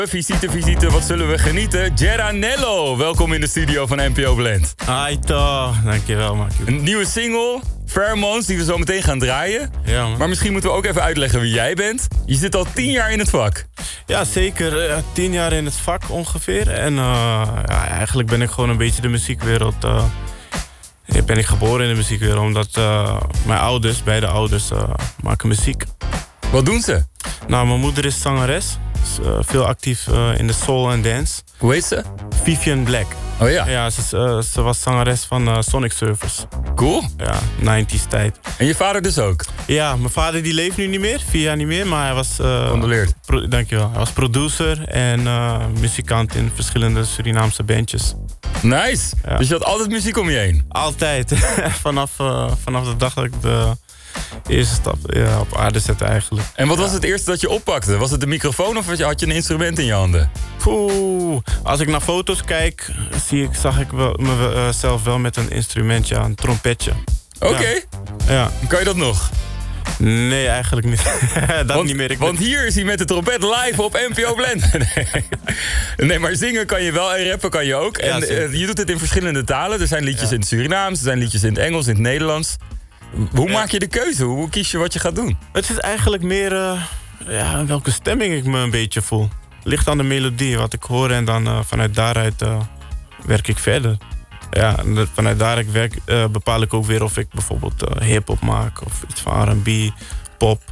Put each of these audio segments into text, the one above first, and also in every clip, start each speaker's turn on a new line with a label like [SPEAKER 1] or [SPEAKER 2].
[SPEAKER 1] Visite, wat zullen we genieten? Geranello, welkom in de studio van NPO Blend.
[SPEAKER 2] Hi toch, dankjewel man.
[SPEAKER 1] Een nieuwe single, Pheromones, die we zo meteen gaan draaien.
[SPEAKER 2] Ja, man.
[SPEAKER 1] Maar misschien moeten we ook even uitleggen wie jij bent. Je zit al 10 jaar in het vak.
[SPEAKER 2] Ja, zeker. 10 jaar in het vak ongeveer. En eigenlijk ben ik gewoon een beetje de muziekwereld... ben ik geboren in de muziekwereld, omdat mijn beide ouders maken muziek.
[SPEAKER 1] Wat doen ze?
[SPEAKER 2] Nou, mijn moeder is zangeres. Is, veel actief in de soul en dance.
[SPEAKER 1] Hoe heet ze?
[SPEAKER 2] Vivian Black.
[SPEAKER 1] Oh ja.
[SPEAKER 2] Ja, ze was zangeres van Sonic Surfers.
[SPEAKER 1] Cool.
[SPEAKER 2] Ja, 90s tijd.
[SPEAKER 1] En je vader dus ook?
[SPEAKER 2] Ja, mijn vader die leeft nu niet meer, 4 jaar niet meer, maar hij was...
[SPEAKER 1] Condoleerd.
[SPEAKER 2] Dankjewel. Hij was producer en muzikant in verschillende Surinaamse bandjes.
[SPEAKER 1] Nice.
[SPEAKER 2] Ja.
[SPEAKER 1] Dus je had altijd muziek om je heen?
[SPEAKER 2] Altijd. vanaf de dag dat ik de eerste stap op aarde zette eigenlijk.
[SPEAKER 1] En wat was het eerste dat je oppakte? Was het de microfoon of had je een instrument in je handen?
[SPEAKER 2] Als ik naar foto's kijk, zag ik mezelf wel met een instrumentje, een trompetje.
[SPEAKER 1] Oké.
[SPEAKER 2] Ja.
[SPEAKER 1] Kan je dat nog?
[SPEAKER 2] Nee, eigenlijk niet. Niet meer.
[SPEAKER 1] Want hier is hij met de trompet live op NPO Blend. Nee, maar zingen kan je wel en rappen kan je ook. En je doet het in verschillende talen. Er zijn liedjes in het Surinaams, er zijn liedjes in het Engels, in het Nederlands. Hoe maak je de keuze? Hoe kies je wat je gaat doen?
[SPEAKER 2] Het is eigenlijk meer in welke stemming ik me een beetje voel. Ligt aan de melodie, wat ik hoor en dan vanuit daaruit werk ik verder. Ja, en vanuit daaruit bepaal ik ook weer of ik bijvoorbeeld hip-hop maak of iets van R&B, pop,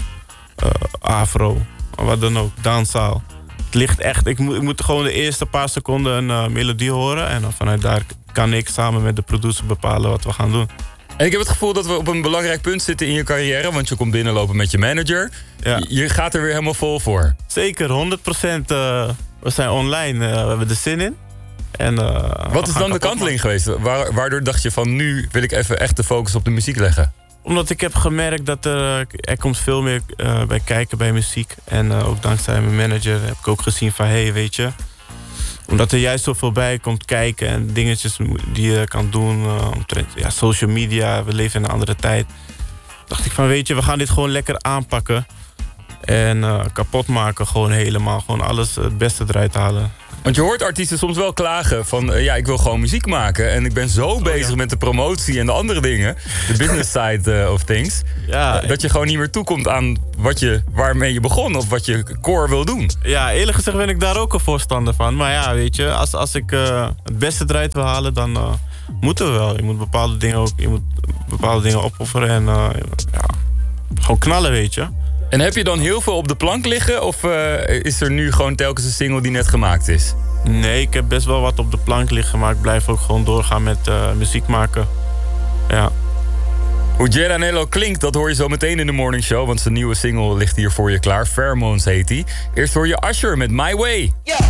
[SPEAKER 2] afro, wat dan ook, dansaal. Het ligt echt, ik moet gewoon de eerste paar seconden een melodie horen en dan vanuit daar kan ik samen met de producer bepalen wat we gaan doen.
[SPEAKER 1] En ik heb het gevoel dat we op een belangrijk punt zitten in je carrière, want je komt binnenlopen met je manager.
[SPEAKER 2] Ja.
[SPEAKER 1] Je gaat er weer helemaal vol voor.
[SPEAKER 2] Zeker, 100%. We zijn online, we hebben er zin in. En,
[SPEAKER 1] wat is dan de kanteling geweest? Waardoor dacht je van nu wil ik even echt de focus op de muziek leggen?
[SPEAKER 2] Omdat ik heb gemerkt dat er komt veel meer bij kijken bij muziek. En ook dankzij mijn manager heb ik ook gezien van weet je, omdat er juist zoveel bij komt kijken en dingetjes die je kan doen. Social media, we leven in een andere tijd. Dacht ik van weet je, we gaan dit gewoon lekker aanpakken. En kapot maken gewoon helemaal. Gewoon alles het beste eruit halen.
[SPEAKER 1] Want je hoort artiesten soms wel klagen van ik wil gewoon muziek maken. En ik ben zo bezig met de promotie en de andere dingen. De business side of things.
[SPEAKER 2] Ja,
[SPEAKER 1] dat je gewoon niet meer toekomt aan waarmee je begon. Of wat je core wil doen.
[SPEAKER 2] Ja, eerlijk gezegd ben ik daar ook een voorstander van. Maar ja, weet je, als ik het beste eruit wil halen, dan moeten we wel. Je moet bepaalde dingen opofferen en gewoon knallen, weet je.
[SPEAKER 1] En heb je dan heel veel op de plank liggen? Of is er nu gewoon telkens een single die net gemaakt is?
[SPEAKER 2] Nee, ik heb best wel wat op de plank liggen. Maar ik blijf ook gewoon doorgaan met muziek maken. Ja.
[SPEAKER 1] Hoe Geranello klinkt, dat hoor je zo meteen in de morning show. Want zijn nieuwe single ligt hier voor je klaar. Pheromones heet hij. Eerst hoor je Usher met My Way. Yeah.